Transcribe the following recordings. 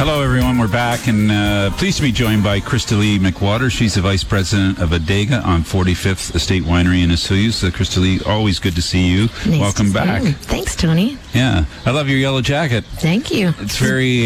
Hello, everyone. We're back, and pleased to be joined by Crystalie McWater. She's the Vice President of Adega on 45th Estate Winery in Osoyoos. Crystalie, always good to see you. Nice Welcome back. Thanks, Tony. Yeah. I love your yellow jacket. Thank you. It's very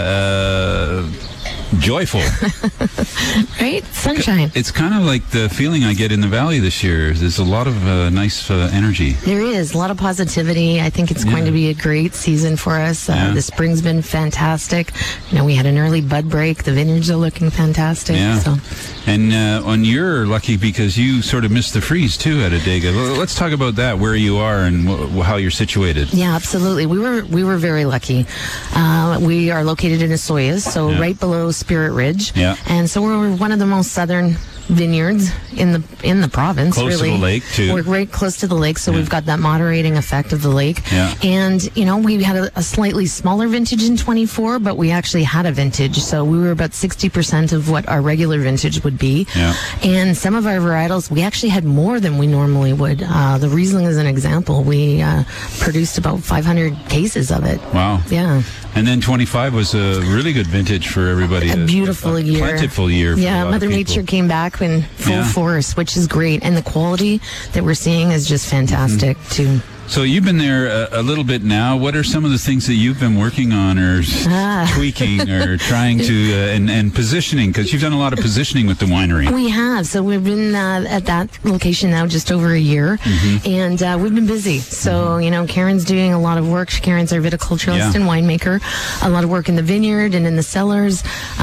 joyful. Right? Sunshine. It's kind of like the feeling I get in the Valley this year. There's a lot of nice energy. There is a lot of positivity. I think it's going to be a great season for us. The spring's been fantastic. We had an early bud break. The vineyards are looking fantastic. Yeah. So. And you're lucky because you sort of missed the freeze, too, at Adega. Let's talk about that, where you are and how you're situated. Yeah, absolutely. We were very lucky. We are located in Osoyoos, so right below Spirit Ridge. Yeah. And so we're one of the most southern vineyards in the province. Close really. to the lake, too. We're right close to the lake, so we've got that moderating effect of the lake. Yeah. And, we had a slightly smaller vintage in 24, but we actually had a vintage. So we were about 60% of what our regular vintage would be. Yeah. And some of our varietals, we actually had more than we normally would. The Riesling is an example. We produced about 500 cases of it. Wow. Yeah. And then 25 was a really good vintage for everybody. A beautiful year. Plentiful year. For yeah, a lot Mother of people. Nature came back in full force, which is great. And the quality that we're seeing is just fantastic, too. So you've been there a little bit now. What are some of the things that you've been working on or tweaking or trying to and positioning? Because you've done a lot of positioning with the winery. We have. So we've been at that location now just over a year, and we've been busy. So, Karen's doing a lot of work. Karen's our viticulturalist and winemaker. A lot of work in the vineyard and in the cellars.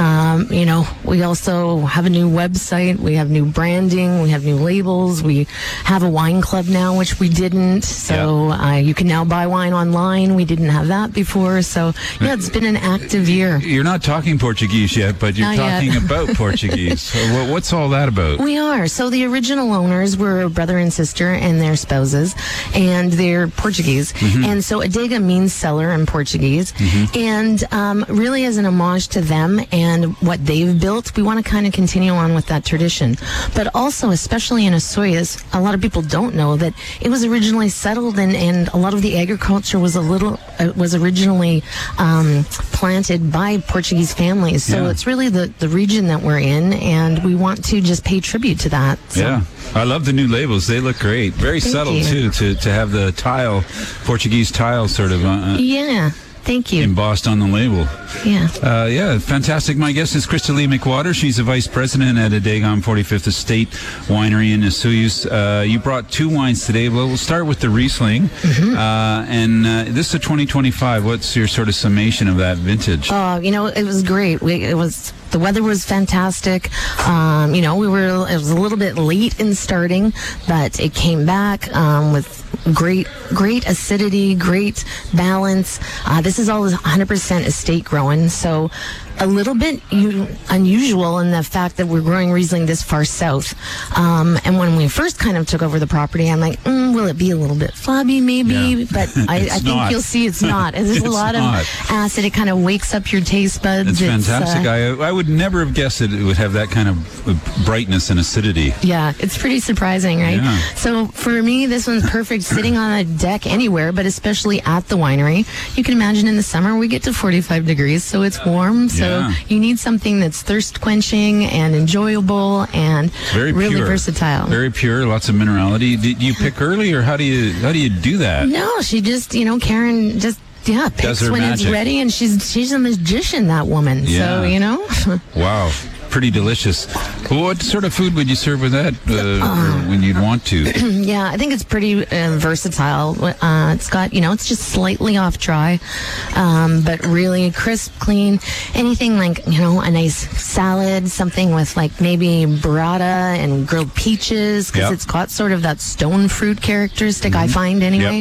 We also have a new website. We have new branding. We have new labels. We have a wine club now, which we didn't. So you can now buy wine online. We didn't have that before. So, it's been an active year. You're not talking Portuguese yet, but you're talking about Portuguese. So what's all that about? We are. So the original owners were a brother and sister and their spouses, and they're Portuguese. And so Adega means cellar in Portuguese. And really as an homage to them and what they've built, we want to kind of continue on with that tradition. But also, especially in Osoyoos, a lot of people don't know that it was originally settled and a lot of the agriculture was originally planted by Portuguese families. So it's really the region that we're in, and we want to just pay tribute to that. So. Yeah. I love the new labels. They look great. Very subtle, too, to have the Portuguese tile sort of Thank you. Embossed on the label. Yeah. Fantastic. My guest is Crystalie McWater. She's a vice president at Adega on 45th Estate Winery in Osoyoos. You brought two wines today. Well, we'll start with the Riesling. And this is a 2025. What's your sort of summation of that vintage? It was great. The weather was fantastic. It was a little bit late in starting, but it came back with great acidity, great balance. This is all 100% estate grown, so a little bit unusual in the fact that we're growing Riesling this far south. And when we first kind of took over the property, I'm like, will it be a little bit flabby maybe? Yeah. But I think you'll see it's not. There's a lot of acid. It kind of wakes up your taste buds. It's fantastic. I would never have guessed it would have that kind of brightness and acidity. Yeah, it's pretty surprising, right? Yeah. So for me, this one's perfect sitting on a deck anywhere, but especially at the winery. You can imagine in the summer we get to 45 degrees, so it's warm. So you need something that's thirst quenching and enjoyable and really versatile. Very pure, lots of minerality. Did you pick early, or how do you do that? No, she just Karen just picks when magic. It's ready, and she's a magician, that woman. Yeah. So Wow. Pretty delicious. Well, what sort of food would you serve with that when you'd want to? Yeah, I think it's pretty versatile. It's got, it's just slightly off dry, but really crisp, clean. Anything like, a nice salad, something with like maybe burrata and grilled peaches, because it's got sort of that stone fruit characteristic, I find anyway.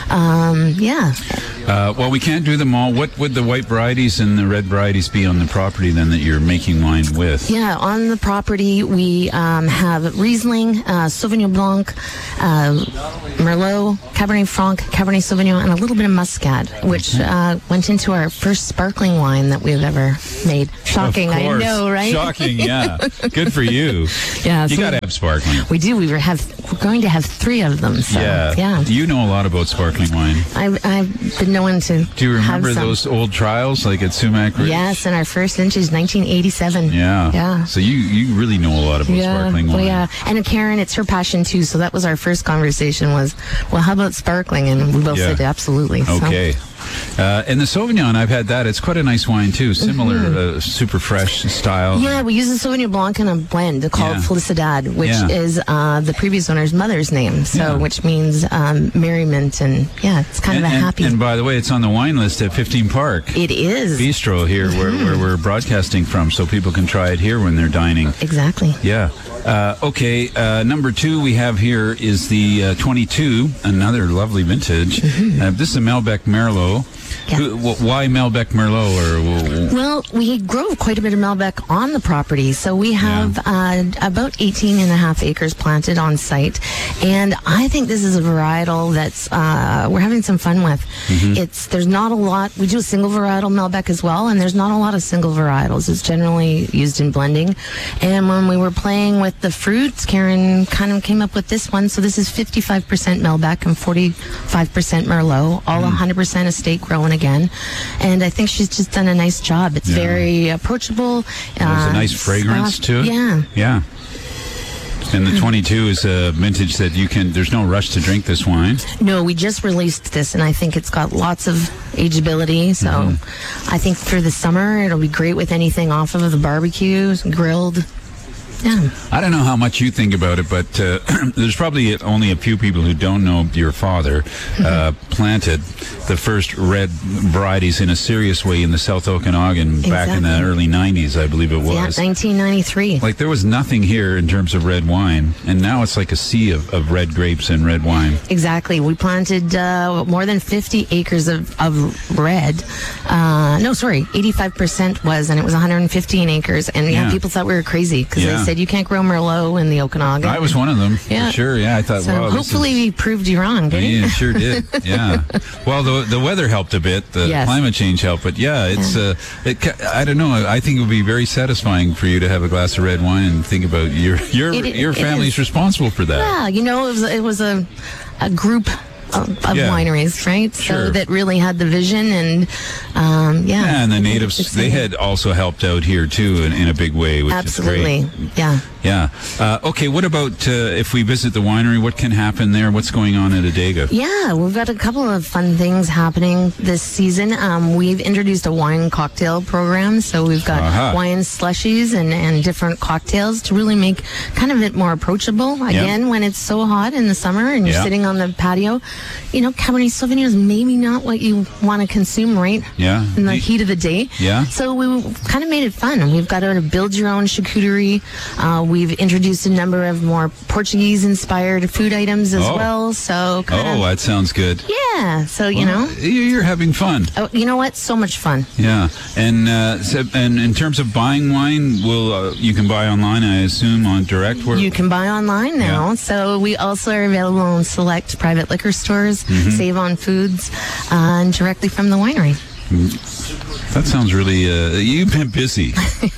Well, we can't do them all. What would the white varieties and the red varieties be on the property then that you're making wine with? Yeah, on the property we have Riesling, Sauvignon Blanc, Merlot, Cabernet Franc, Cabernet Sauvignon, and a little bit of Muscat, which went into our first sparkling wine that we've ever made. Shocking, I know, right? Shocking, yeah. Good for you. Yeah, you got to have sparkling. We do. We have we're going to have 3 of them. So, yeah. You know a lot about sparkling wine. I've been known to. Do you remember have some. those old trials like at Sumac Ridge? Yes, and our first vintage, 1987. Yeah. So you really know a lot about sparkling wine. Well, yeah. And Karen, it's her passion too. So that was our first conversation was, well, how about sparkling? And we both said absolutely. Okay. And the Sauvignon, I've had that. It's quite a nice wine too. Similar, super fresh style. Yeah, we use the Sauvignon Blanc in a blend called Felicidad, which is the previous owner's mother's name. So, which means merriment, and it's kind of a happy. And by the way, it's on the wine list at 15 Park. It is Bistro here, where we're broadcasting from, so people can try it here when they're dining. Exactly. Yeah. Okay. Number 2 we have here is the 22, another lovely vintage. This is a Malbec Merlot. Yeah. Why Malbec Merlot? Well, we grow quite a bit of Malbec on the property. So we have about 18 and a half acres planted on site. And I think this is a varietal that's we're having some fun with. There's not a lot. We do a single varietal Malbec as well, and there's not a lot of single varietals. It's generally used in blending. And when we were playing with the fruits, Karen kind of came up with this one. So this is 55% Malbec and 45% Merlot, all 100% estate grown again. And I think she's just done a nice job. It's very approachable. There's a nice fragrance to it. Yeah. And the 22 is a vintage that there's no rush to drink this wine. No, we just released this, and I think it's got lots of ageability. So I think for the summer, it'll be great with anything off of the barbecue, grilled. Yeah. I don't know how much you think about it, but there's probably only a few people who don't know your father planted the first red varieties in a serious way in the South Okanagan back in the early 90s, I believe it was. Yeah, 1993. Like, there was nothing here in terms of red wine, and now it's like a sea of red grapes and red wine. Exactly. We planted more than 50 acres of red. 85% was, and it was 115 acres. And people thought we were crazy because they said you can't grow Merlot in the Okanagan. I was one of them, for sure. Yeah, I thought, so hopefully we proved you wrong, didn't it? Yeah, sure did. Yeah. Well, the weather helped a bit. The climate change helped, but it's I don't know. I think it would be very satifying for you to have a glass of red wine and think about your family's responsible for that. Yeah, it was a group of wineries, right? Sure. So that really had the vision, and and the natives, they had also helped out here too in a big way, which is great. Yeah. Okay, what about if we visit the winery? What can happen there? What's going on at Adega? Yeah, we've got a couple of fun things happening this season. We've introduced a wine cocktail program, so we've got wine slushies and different cocktails to really make kind of it more approachable. Again, when it's so hot in the summer and you're sitting on the patio, Cabernet Sauvignon is maybe not what you want to consume in the heat of the day. Yeah. So we kind of made it fun. We've got a build your own charcuterie. We've introduced a number of more Portuguese-inspired food items as well. So that sounds good. Yeah. So you're having fun. Oh, you know what? So much fun. Yeah. And in terms of buying wine, you can buy online, I assume, on direct. You can buy online now. Yeah. So we also are available in select private liquor stores, Save on Foods, and directly from the winery. That sounds really, you've been busy.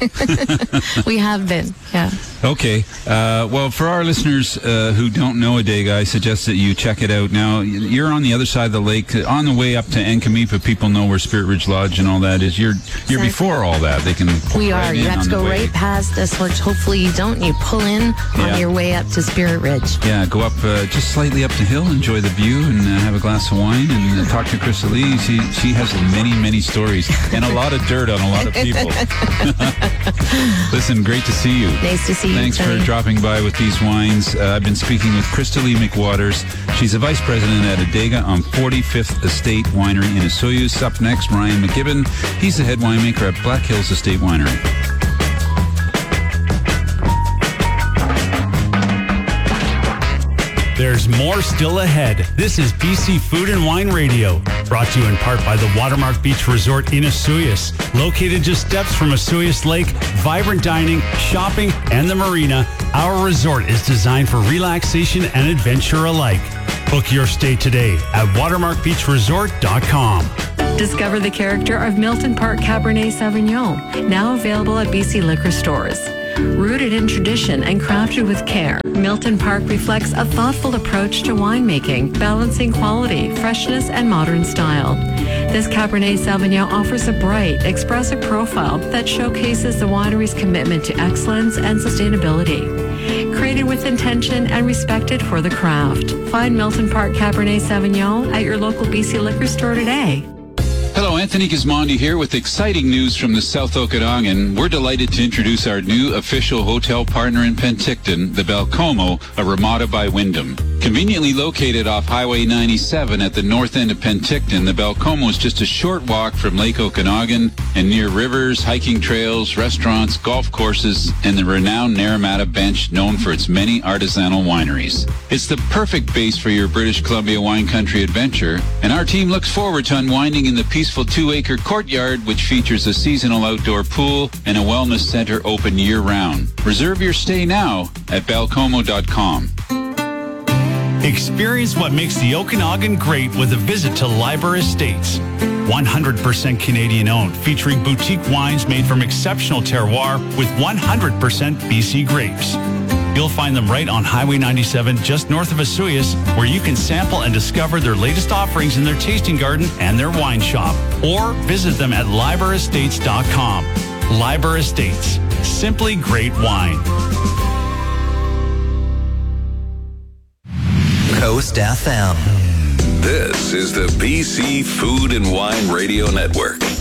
We have been, yeah. Okay. Well, for our listeners who don't know Adega, I suggest that you check it out. Now, you're on the other side of the lake. On the way up to Enkamipa, people know where Spirit Ridge Lodge and all that is. You're before all that. They can. We are. You have to go right past us, which hopefully you don't. You pull in on your way up to Spirit Ridge. Yeah, go up just slightly up the hill, enjoy the view, and have a glass of wine, and talk to Krista Lee. She has many, many stories and a lot of dirt on a lot of people. Listen, great to see you. Nice to see you. Thanks for dropping by with these wines. I've been speaking with Krista Lee McWaters. She's a vice president at Adega on 45th Estate Winery in Osoyoos. Up next, Ryan McGibbon. He's the head winemaker at Black Hills Estate Winery. There's more still ahead. This is BC Food and Wine Radio, brought to you in part by the Watermark Beach Resort in Osoyoos. Located just steps from Osoyoos Lake, vibrant dining, shopping, and the marina, our resort is designed for relaxation and adventure alike. Book your stay today at watermarkbeachresort.com. Discover the character of Milton Park Cabernet Sauvignon, now available at BC liquor stores. Rooted in tradition and crafted with care, Milton Park reflects a thoughtful approach to winemaking, balancing quality, freshness, and modern style. This Cabernet Sauvignon offers a bright, expressive profile that showcases the winery's commitment to excellence and sustainability. Created with intention and respected for the craft. Find Milton Park Cabernet Sauvignon at your local BC liquor store today. Hello, Anthony Gismondi here with exciting news from the South Okanagan. We're delighted to introduce our new official hotel partner in Penticton, the Belcomo, a Ramada by Wyndham. Conveniently located off Highway 97 at the north end of Penticton, the Belcomo is just a short walk from Lake Okanagan and near rivers, hiking trails, restaurants, golf courses, and the renowned Naramata Bench, known for its many artisanal wineries. It's the perfect base for your British Columbia wine country adventure, and our team looks forward to unwinding in the peaceful 2-acre courtyard, which features a seasonal outdoor pool and a wellness center open year-round. Reserve your stay now at belcomo.com. Experience what makes the Okanagan great with a visit to Liber Estates. 100% Canadian owned, featuring boutique wines made from exceptional terroir with 100% BC grapes. You'll find them right on Highway 97 just north of Osoyoos, where you can sample and discover their latest offerings in their tasting garden and their wine shop. Or visit them at liberestates.com. Liber Estates. Simply great wine. Coast FM. This is the BC Food and Wine Radio Network.